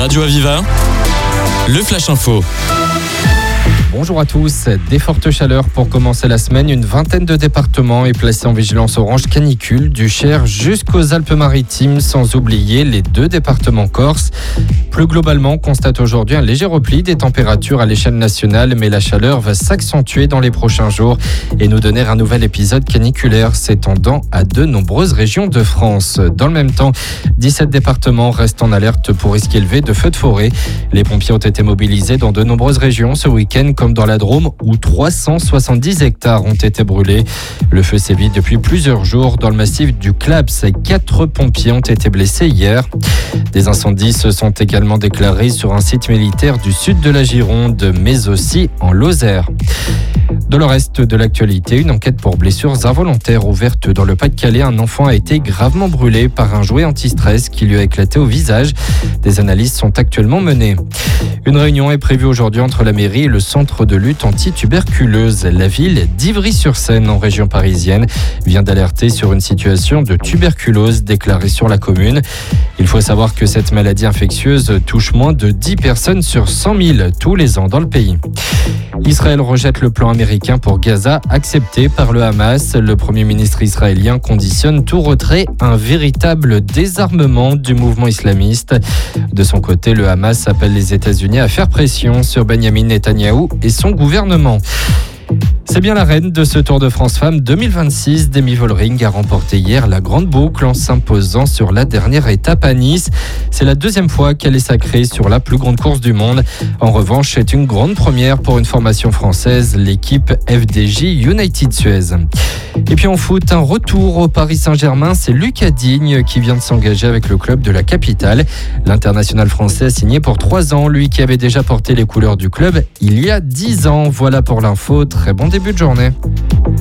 Radio Aviva, le Flash Info. Bonjour à tous. Des fortes chaleurs pour commencer la semaine. Une vingtaine de départements est placée en vigilance orange canicule, du Cher jusqu'aux Alpes-Maritimes, sans oublier les 2 départements corses. Plus globalement, on constate aujourd'hui un léger repli des températures à l'échelle nationale, mais la chaleur va s'accentuer dans les prochains jours et nous donner un nouvel épisode caniculaire s'étendant à de nombreuses régions de France. Dans le même temps, 17 départements restent en alerte pour risque élevé de feux de forêt. Les pompiers ont été mobilisés dans de nombreuses régions ce week-end, comme dans la Drôme, où 370 hectares ont été brûlés. Le feu sévit depuis plusieurs jours dans le massif du Claps. 4 pompiers ont été blessés hier. Des incendies se sont également déclarés sur un site militaire du sud de la Gironde, mais aussi en Lozère. Dans le reste de l'actualité, une enquête pour blessures involontaires ouverte dans le Pas-de-Calais. Un enfant a été gravement brûlé par un jouet anti-stress qui lui a éclaté au visage. Des analyses sont actuellement menées. Une réunion est prévue aujourd'hui entre la mairie et le centre de lutte anti-tuberculeuse. La ville d'Ivry-sur-Seine, en région parisienne, vient d'alerter sur une situation de tuberculose déclarée sur la commune. Il faut savoir que cette maladie infectieuse touche moins de 10 personnes sur 100 000 tous les ans dans le pays. Israël rejette le plan américain pour Gaza accepté par le Hamas. Le Premier ministre israélien conditionne tout retrait à un véritable désarmement du mouvement islamiste. De son côté, le Hamas appelle les États-Unis à faire pression sur Benjamin Netanyahou et son gouvernement. C'est bien la reine de ce Tour de France Femmes 2026. Demi Vollering a remporté hier la grande boucle en s'imposant sur la dernière étape à Nice. C'est la 2e fois qu'elle est sacrée sur la plus grande course du monde. En revanche, c'est une grande première pour une formation française, l'équipe FDJ United Suez. Et puis en foot, un retour au Paris Saint-Germain, c'est Lucas Digne qui vient de s'engager avec le club de la capitale. L'international français a signé pour 3 ans, lui qui avait déjà porté les couleurs du club il y a 10 ans. Voilà pour l'info, très bon début de journée.